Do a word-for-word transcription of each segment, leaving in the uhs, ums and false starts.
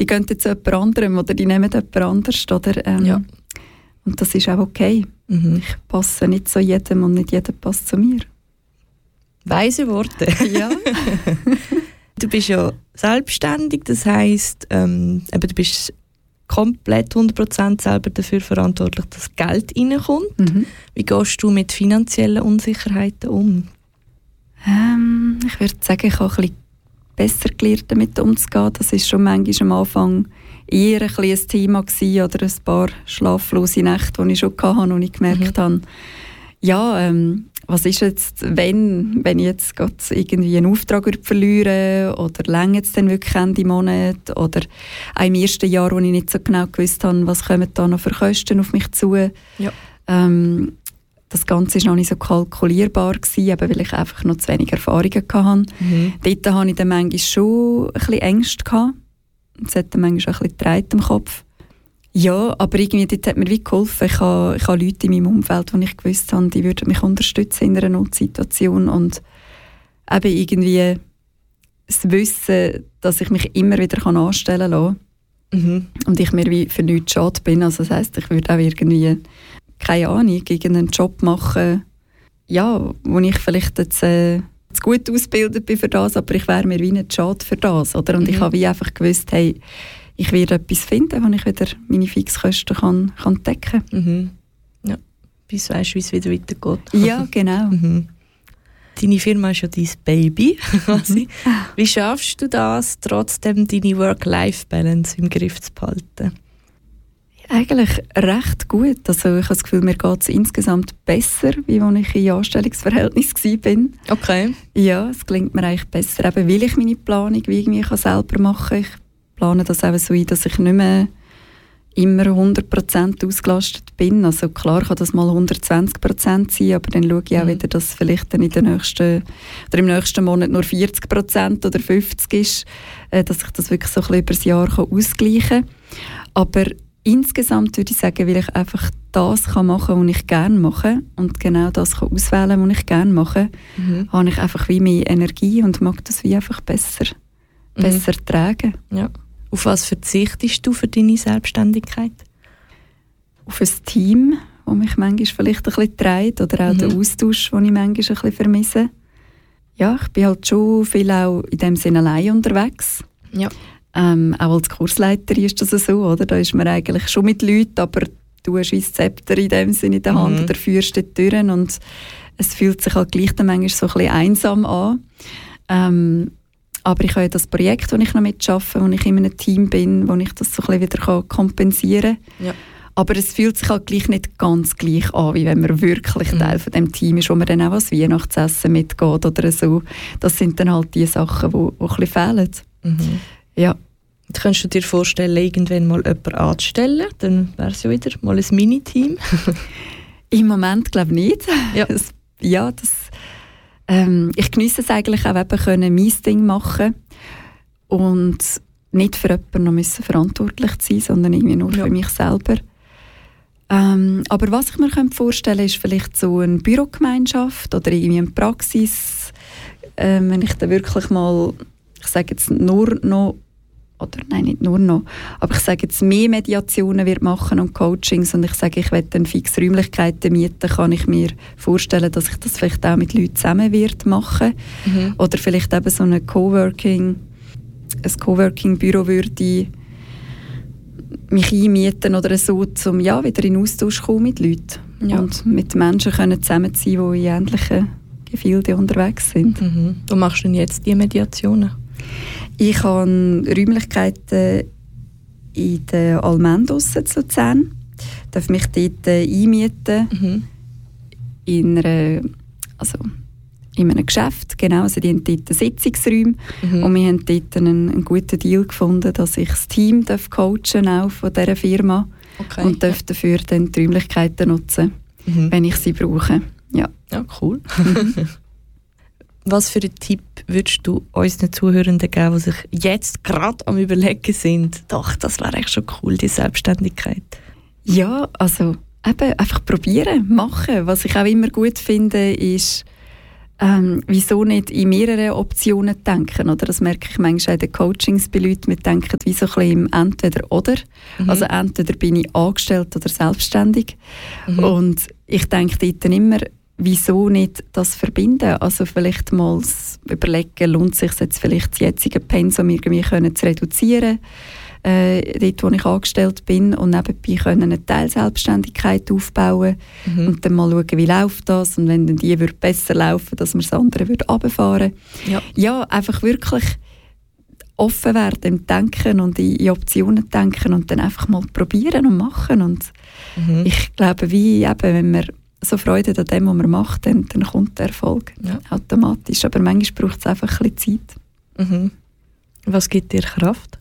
die gehen jetzt zu jemand anderem oder die nehmen jemand anders. Oder, ähm, ja. Und das ist auch okay. Mhm. Ich passe nicht zu jedem und nicht jeder passt zu mir. Weise Worte. Ja. Du bist ja selbstständig, das heisst, ähm, eben, du bist komplett hundert Prozent selber dafür verantwortlich, dass Geld reinkommt. Mhm. Wie gehst du mit finanziellen Unsicherheiten um? Ähm, ich würde sagen, ich habe ein bisschen besser gelernt, damit umzugehen. Das war schon manchmal am Anfang eher ein, ein Thema gewesen, oder ein paar schlaflose Nächte, die ich schon hatte und ich gemerkt mhm. habe, ja, ähm, was ist jetzt, wenn, wenn ich jetzt gerade irgendwie einen Auftrag verliere oder länger jetzt dann wirklich Ende Monat oder auch im ersten Jahr, wo ich nicht so genau gewusst habe, was kommen da noch für Kosten auf mich zu. Ja. Ähm, das Ganze war noch nicht so kalkulierbar gewesen, eben weil ich einfach noch zu wenig Erfahrungen hatte. Mhm. Dort hatte ich dann manchmal schon ein bisschen Ängste gehabt. Es hat dann manchmal auch ein bisschen gedreht im Kopf. Ja, aber irgendwie dort hat mir wie geholfen. Ich habe, ich habe Leute in meinem Umfeld, die ich gewusst habe, die würden mich unterstützen in einer Notsituation. Und eben irgendwie das Wissen, dass ich mich immer wieder anstellen kann. Mhm. Und ich mir wie für nichts schade bin. Also das heisst, ich würde auch irgendwie, keine Ahnung, irgendeinen Job machen, ja, wo ich vielleicht jetzt äh, zu gut ausgebildet bin für das, aber ich wäre mir wie nicht schade für das. Oder? Und mhm. ich habe wie einfach gewusst, hey, ich werde etwas finden, wo ich wieder meine Fixkosten kann, kann decken kann. Mhm. Ja, bis du weißt, wie es wieder weitergeht. Ja, genau. Mhm. Deine Firma ist ja dein Baby. Mhm. Wie schaffst du das, trotzdem deine Work-Life-Balance im Griff zu behalten? Eigentlich recht gut. Also ich habe das Gefühl, mir geht es insgesamt besser, wie als ich in Anstellungsverhältnis war. Okay. Ja, es gelingt mir eigentlich besser, eben weil ich meine Planung wie irgendwie selber machen kann. Ich plane das auch so ein, dass ich nicht mehr immer hundert Prozent ausgelastet bin. Also klar kann das mal hundertzwanzig Prozent sein, aber dann schaue ich auch mhm. wieder, dass vielleicht dann in der nächsten, oder im nächsten Monat nur vierzig Prozent oder fünfzig Prozent ist, äh, dass ich das wirklich so ein bisschen über das Jahr kann ausgleichen kann. Aber insgesamt würde ich sagen, weil ich einfach das kann machen kann, was ich gerne mache und genau das kann auswählen kann, was ich gerne mache, mhm. habe ich einfach wie mehr Energie und mag das wie einfach besser, mhm. besser tragen. Ja. Auf was verzichtest du für deine Selbstständigkeit? Auf ein Team, das mich manchmal vielleicht ein bisschen trägt oder auch mhm. den Austausch, den ich manchmal ein bisschen vermisse. Ja, ich bin halt schon viel auch in dem Sinne allein unterwegs. Ja. Ähm, auch als Kursleiterin ist das so, oder? Da ist man eigentlich schon mit Leuten, aber du hast ein Zepter in dem Sinne in der Hand mhm. oder führst die Türen und es fühlt sich halt gleich dann manchmal so ein bisschen einsam an. Ähm, aber ich habe ja das Projekt, das ich noch mitarbeite, wo ich in einem Team bin, wo ich das so ein bisschen wieder kompensieren kann. Ja. Aber es fühlt sich halt gleich nicht ganz gleich an, wie wenn man wirklich mhm. Teil von dem Team ist, wo man dann auch als Weihnachtsessen mitgeht oder so. Das sind dann halt die Sachen, die, die ein bisschen fehlen. Mhm. Ja. Jetzt könntest du dir vorstellen, irgendwann mal jemanden anzustellen? Dann wäre es ja wieder mal ein Mini-Team. Im Moment glaube ich nicht. Ja. Das, ja, das, ähm, ich geniesse es eigentlich auch, eben können mein Ding machen und nicht für jemanden noch müssen verantwortlich zu sein, sondern irgendwie nur ja. für mich selber. Ähm, aber was ich mir vorstellen könnte, ist vielleicht so eine Bürogemeinschaft oder irgendwie eine Praxis, äh, wenn ich dann wirklich mal, ich sage jetzt nur noch, oder nein, nicht nur noch, aber ich sage jetzt mehr Mediationen wird machen und Coachings und ich sage, ich will dann fix Räumlichkeiten mieten, kann ich mir vorstellen, dass ich das vielleicht auch mit Leuten zusammen wird machen. Mhm. Oder vielleicht eben so eine Coworking, ein Coworking-Büro würde mich einmieten oder so, um ja, wieder in Austausch zu kommen mit Leuten ja. und mit Menschen können zusammen sein, die in ähnlichen Gefilden unterwegs sind. Mhm. Wo machst du denn jetzt die Mediationen? Ich habe Räumlichkeiten in der Almendos in Luzern. Ich darf mich dort einmieten. Mhm. In, einer, also in einem Geschäft. Genau, also die haben dort Sitzungsräume. Mhm. Und wir haben dort einen, einen guten Deal gefunden, dass ich das Team darf coachen auch von dieser Firma. Okay. Und darf dafür dann die Räumlichkeiten nutzen, mhm. wenn ich sie brauche. Ja, ja cool. Was für einen Tipp würdest du unseren Zuhörenden geben, die sich jetzt gerade am Überlegen sind, doch, das wäre echt schon cool, die Selbstständigkeit? Ja, also eben einfach probieren, machen. Was ich auch immer gut finde, ist, ähm, wieso nicht in mehreren Optionen denken? Oder das merke ich manchmal in den Coachings bei Leuten, wir denken wie so ein bisschen im Entweder-Oder. Mhm. Also entweder bin ich angestellt oder selbstständig. Mhm. Und ich denke dort immer, wieso nicht das verbinden? Also vielleicht mal überlegen, lohnt es sich jetzt vielleicht das jetzige Pensum irgendwie können zu reduzieren, äh, dort wo ich angestellt bin, und nebenbei können eine Teilselbstständigkeit aufbauen mhm. und dann mal schauen, wie läuft das, und wenn dann die würde besser laufen, dass man das andere würde runterfahren. Ja. ja, einfach wirklich offen werden im Denken und in, in Optionen denken und dann einfach mal probieren und machen. Und mhm. ich glaube, wie eben, wenn man so Freude an dem, was man macht, dann, dann kommt der Erfolg ja. automatisch. Aber manchmal braucht es einfach ein bisschen Zeit. Mhm. Was gibt dir Kraft?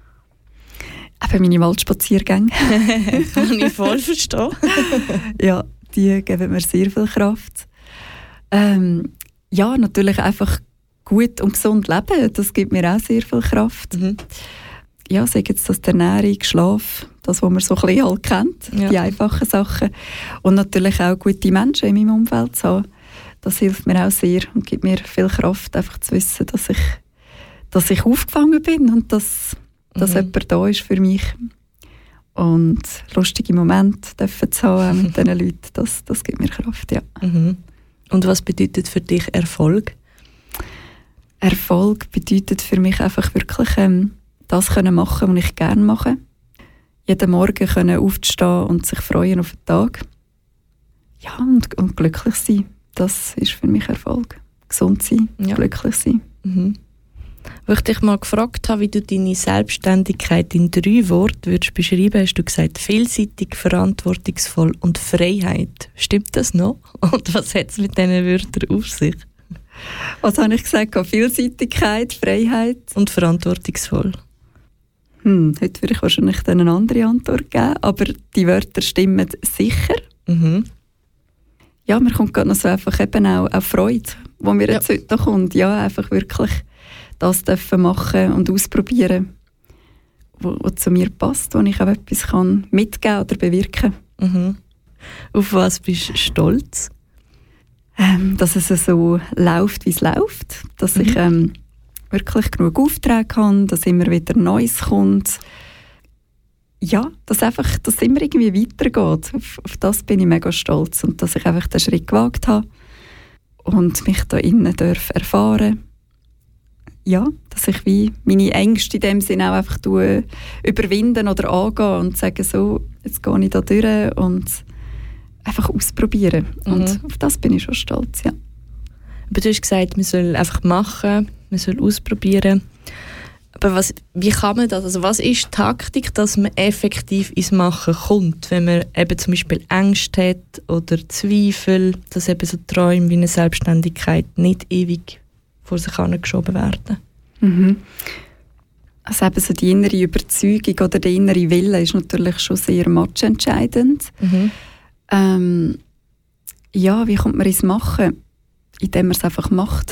Eben meine Waldspaziergänge. Kann ich voll verstehen. Ja, die geben mir sehr viel Kraft. Ähm, ja, natürlich einfach gut und gesund leben, das gibt mir auch sehr viel Kraft. Mhm. Ja, sei jetzt das die Ernährung, Schlaf, das, was man so ein bisschen halt kennt, ja. die einfachen Sachen. Und natürlich auch gute Menschen in meinem Umfeld zu haben. Das hilft mir auch sehr und gibt mir viel Kraft, einfach zu wissen, dass ich, dass ich aufgefangen bin und dass, dass mhm. jemand da ist für mich. Und lustige Momente zu haben mit diesen Leuten, das, das gibt mir Kraft, ja. Mhm. Und was bedeutet für dich Erfolg? Erfolg bedeutet für mich einfach wirklich ähm, das können machen, was ich gerne mache. Jeden Morgen können aufstehen und sich freuen auf den Tag. Ja, und, und glücklich sein. Das ist für mich Erfolg. Gesund sein, ja. glücklich sein. Mhm. Wo ich dich mal gefragt habe, wie du deine Selbstständigkeit in drei Worten würdest beschreiben, hast du gesagt, vielseitig, verantwortungsvoll und Freiheit. Stimmt das noch? Und was hat es mit diesen Wörtern auf sich? Was habe ich gesagt? Vielseitigkeit, Freiheit und verantwortungsvoll. Hm, heute würde ich wahrscheinlich eine andere Antwort geben, aber die Wörter stimmen sicher. Mhm. Ja, mir kommt gerade noch so einfach eben auch, auch Freude, die mir jetzt ja. heute noch kommt. Ja, einfach wirklich das dürfen machen und ausprobieren, wo, wo zu mir passt, wo ich auch etwas kann mitgeben oder bewirken kann. Mhm. Auf was bist du stolz? Ähm, dass es so läuft, wie es läuft. Dass mhm. ich ähm, wirklich genug Aufträge habe, dass immer wieder Neues kommt. Ja, dass einfach, dass es immer irgendwie weitergeht. Auf, auf das bin ich mega stolz. Und dass ich einfach den Schritt gewagt habe und mich da innen darf erfahren. Ja, dass ich wie meine Ängste in dem Sinne auch einfach überwinden oder angehen und sagen, so, jetzt gehe ich da durch und einfach ausprobieren. Mhm. Und auf das bin ich schon stolz, ja. Aber du hast gesagt, man soll einfach machen, man soll ausprobieren. Aber was, wie kann man das? Also was ist die Taktik, dass man effektiv ins Machen kommt, wenn man eben zum Beispiel Ängste hat oder Zweifel, dass eben so Träume wie eine Selbstständigkeit nicht ewig vor sich hergeschoben werden? Mhm. Also eben so die innere Überzeugung oder der innere Wille ist natürlich schon sehr matchentscheidend. Mhm. Ähm, ja, wie kommt man ins Machen? Indem man es einfach macht.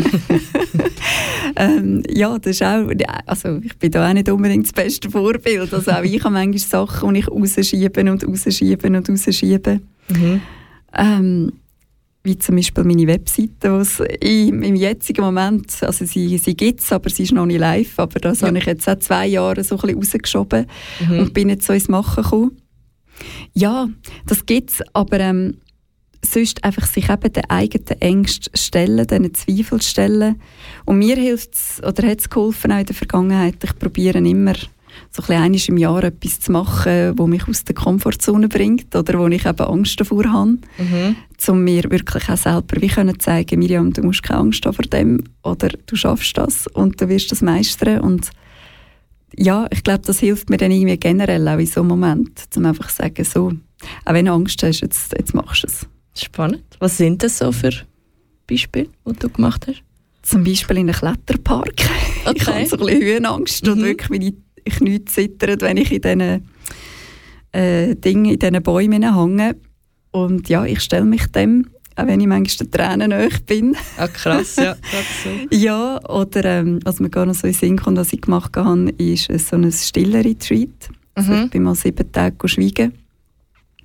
ähm, ja, das ist auch, also ich bin da auch nicht unbedingt das beste Vorbild. Also auch ich habe manchmal Sachen, die ich rausschiebe und rausschiebe und rausschiebe. Mhm. Ähm, wie zum Beispiel meine Webseite, die im jetzigen Moment, also sie, sie gibt es, aber sie ist noch nicht live, aber das ja. habe ich jetzt seit zwei Jahren so ein bisschen rausgeschoben mhm. und bin jetzt so ins Machen gekommen. Ja, das gibt es, aber ähm, sonst einfach sich eben den eigenen Ängsten stellen, diesen Zweifel stellen. Und mir hilft es, oder hat es geholfen auch in der Vergangenheit, ich probiere immer so ein einmal im Jahr etwas zu machen, das mich aus der Komfortzone bringt oder wo ich eben Angst davor habe, mhm. um mir wirklich auch selber wie können zeigen, Miriam, du musst keine Angst haben vor dem oder du schaffst das und du wirst das meistern. Und ja, ich glaube, das hilft mir dann irgendwie generell auch in so einem Moment, um einfach zu sagen, so, auch wenn du Angst hast, jetzt, jetzt machst du es. Spannend. Was sind das so für Beispiele, die du gemacht hast? Zum Beispiel in einem Kletterpark. Okay. Ich habe so ein bisschen Höhenangst mhm. und wirklich meine Knie zittern, wenn ich in diesen äh, Dingen, in diesen Bäumen hänge. Und ja, ich stelle mich dem, auch wenn ich manchmal den Tränen nahe bin. Ah, krass, ja. So. Ja, oder ähm, was mir gar noch so in den Sinn kommt, was ich gemacht habe, ist so ein stiller Retreat. Also mhm. ich bin mal sieben Tage schweigen.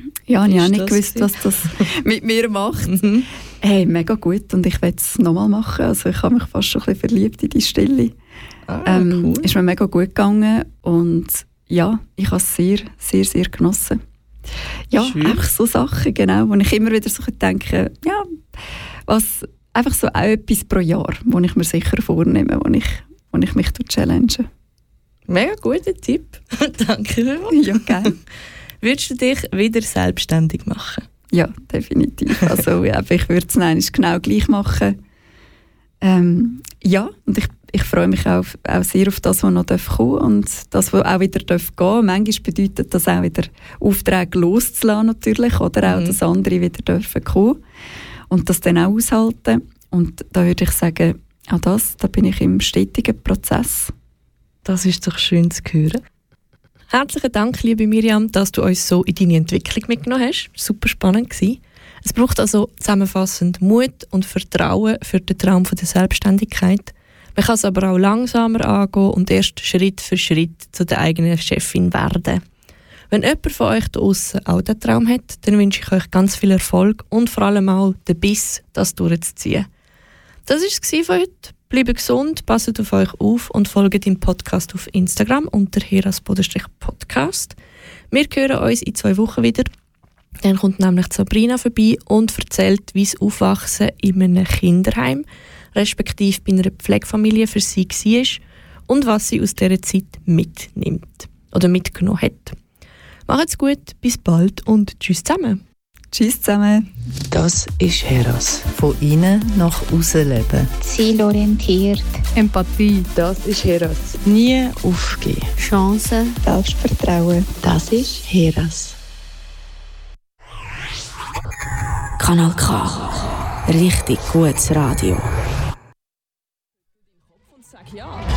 Ja, ich habe auch nicht das gewusst, was das mit mir macht. Mhm. Hey, mega gut und ich will es nochmal machen. Also ich habe mich fast schon ein bisschen verliebt in die Stille. Ah, ähm, cool. Ist mir mega gut gegangen und ja, ich habe es sehr, sehr, sehr genossen. Ja, Schön. einfach so Sachen, genau, wo ich immer wieder so denke, ja, was, einfach so auch etwas pro Jahr, wo ich mir sicher vornehme, wo ich, wo ich mich challenge. Mega guter Tipp. Danke vielmals. Ja, gerne. Würdest du dich wieder selbstständig machen? Ja, definitiv. Also ja, ich würde es nein, genau gleich machen. Ähm, ja, und ich, ich freue mich auch, auch sehr auf das, was noch kommen darf und das, was auch wieder gehen darf. Manchmal bedeutet das auch wieder Aufträge loszulassen natürlich, oder auch, Mhm. dass andere wieder dürfen kommen und das dann auch aushalten. Und da würde ich sagen, auch das, da bin ich im stetigen Prozess. Das ist doch schön zu hören. Herzlichen Dank, liebe Miriam, dass du uns so in deine Entwicklung mitgenommen hast. Super spannend gewesen. Es braucht also zusammenfassend Mut und Vertrauen für den Traum von der Selbstständigkeit. Man kann es aber auch langsamer angehen und erst Schritt für Schritt zu der eigenen Chefin werden. Wenn jemand von euch da draussen auch diesen Traum hat, dann wünsche ich euch ganz viel Erfolg und vor allem auch den Biss, das durchzuziehen. Das war es von heute. Bleibt gesund, passt auf euch auf und folgt dem Podcast auf Instagram unter heras-podcast. Wir hören uns in zwei Wochen wieder. Dann kommt nämlich Sabrina vorbei und erzählt, wie das Aufwachsen in einem Kinderheim, respektive bei einer Pflegefamilie für sie war und was sie aus dieser Zeit mitnimmt oder mitgenommen hat. Macht's gut, bis bald und tschüss zusammen. Tschüss zusammen. Das ist Heras. Von innen nach außen leben. Zielorientiert, Empathie, Das ist Heras. Nie aufgeben. Chancen, Selbstvertrauen. Das ist Heras. Kanal K. Richtig gutes Radio. sag ja.